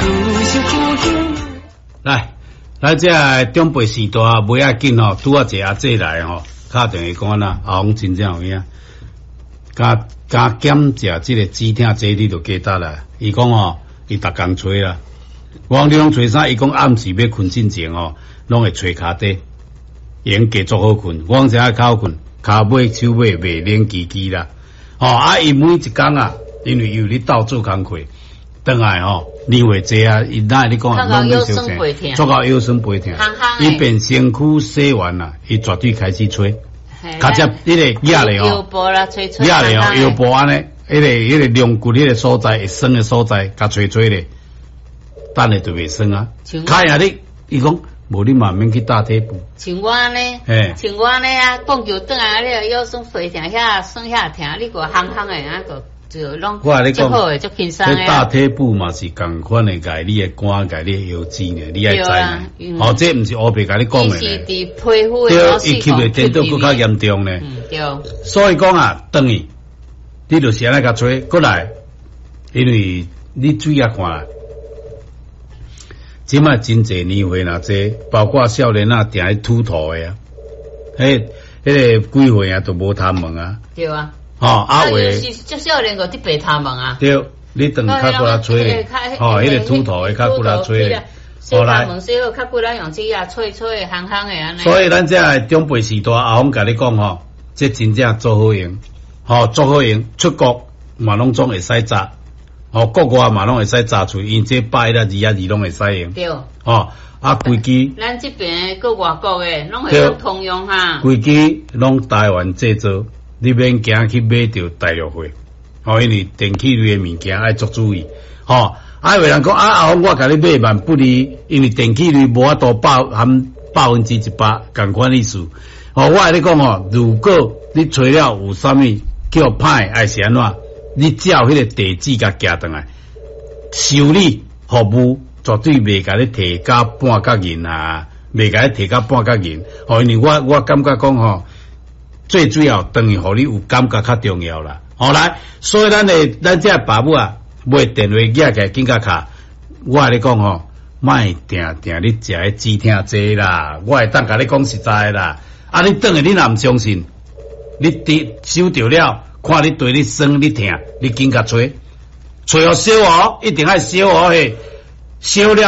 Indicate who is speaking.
Speaker 1: 来，咱这中北时代不要紧吼，拄啊一个阿姐来吼，敲电话讲啦，阿公真正有影，加减食这个止痛剂你就记得啦。伊讲吼，伊逐工吹啦，我讲你拢吹啥？伊讲暗时要困之前吼，拢会吹骹底，用继续好困。我讲这较好困，骹尾手尾袂冷叽叽啦。吼啊，伊每一工啊，因为有咧斗做工课。等来吼，年岁济啊，伊哪会你讲拢咧烧啥？做到腰酸背痛，伊变身躯洗完啦，伊绝对开始吹，卡接迄个压咧吼，
Speaker 2: 腰部啦，吹
Speaker 1: 压咧吼，腰部安尼，迄个龙骨迄个所在会酸的所在，甲吹咧，等下就袂酸啊。卡下你，伊讲无你嘛免去打体步。
Speaker 2: 像我呢，像我呢啊，讲球转来，你腰酸背痛遐酸遐痛，你个憨憨的啊个。
Speaker 1: 我话你讲，
Speaker 2: 这
Speaker 1: 打体步嘛是共款的，甲你的肝、甲你的腰子呢，你爱知呢。哦，这毋是黑白甲你讲的呢。
Speaker 2: 是皮肤的，
Speaker 1: 对，伊吸的电到更较严重呢。
Speaker 2: 对。
Speaker 1: 所以讲啊，等于你就是安尼甲吹过来，因为你注意看啦，即卖真侪年岁啦，这包括少年啊，定喺秃头的啊，迄个几岁啊，都无贪问啊。
Speaker 2: 对啊。
Speaker 1: 啊
Speaker 2: 话是足少年个伫白头毛啊。
Speaker 1: 对，你等较过来吹咧，迄个秃头的较过来吹咧。
Speaker 2: 好来，洗好较过来用指甲吹憨憨的安尼。
Speaker 1: 所以咱这中辈时代，阿峰甲你讲吼，这真正做好用，做好用，出国嘛拢总会使扎，国外嘛拢会使扎出，因这81212拢会使用。
Speaker 2: 对。
Speaker 1: 规支。
Speaker 2: 咱这边个外国的拢会用通用哈。
Speaker 1: 规支拢台湾制造。你免惊去买着大陆货，因为电器类的物件爱做注意，有人讲阿峰我甲你买万不离，因为电器类无法度含100%，共款意思。我跟你讲如果你吹了有啥物叫歹，还是安怎，你只要迄个地址甲寄转来，修理服务绝对袂甲你提价半角银啊，袂甲你提价半角银，因为我感觉讲最主要等于互你有感觉较重要啦。来，所以咱这爸母啊，买电话寄起来紧甲卡。我跟你讲莫定你食迄止痛剂啦。我会当甲你讲实在啦。你等下你若毋相信，你收着了，看你对你酸你痛，你紧甲吹互烧一定爱烧嘿，烧了